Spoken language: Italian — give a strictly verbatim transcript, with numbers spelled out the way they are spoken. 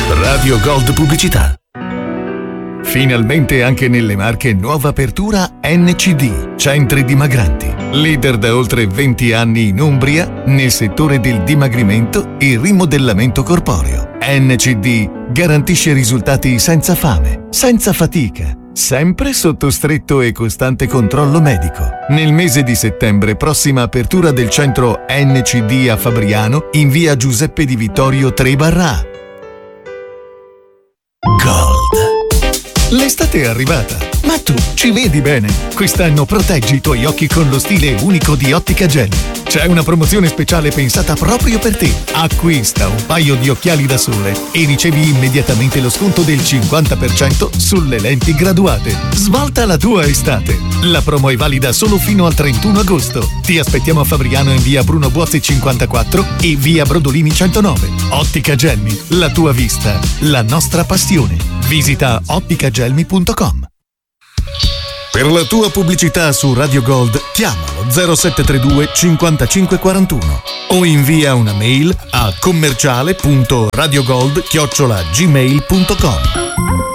Radio Gold Pubblicità. Finalmente anche nelle Marche nuova apertura N C D, Centri Dimagranti. Leader da oltre venti anni in Umbria nel settore del dimagrimento e rimodellamento corporeo. N C D garantisce risultati senza fame, senza fatica, sempre sotto stretto e costante controllo medico. Nel mese di settembre, prossima apertura del centro N C D a Fabriano in via Giuseppe Di Vittorio tre barra A. Gold. L'estate è arrivata, ma tu ci vedi bene. Quest'anno proteggi i tuoi occhi con lo stile unico di Ottica Gelmi. C'è una promozione speciale pensata proprio per te. Acquista un paio di occhiali da sole e ricevi immediatamente lo sconto del cinquanta per cento sulle lenti graduate. Svolta la tua estate. La promo è valida solo fino al trentuno agosto. Ti aspettiamo a Fabriano in via Bruno Buozzi cinquantaquattro e via Brodolini centonove. Ottica Gelmi, la tua vista, la nostra passione. Visita ottica gelmi punto com. Per la tua pubblicità su Radio Gold chiamalo zero sette tre due cinquantacinque quarantuno o invia una mail a commerciale punto radiogold chiocciola gmail punto com.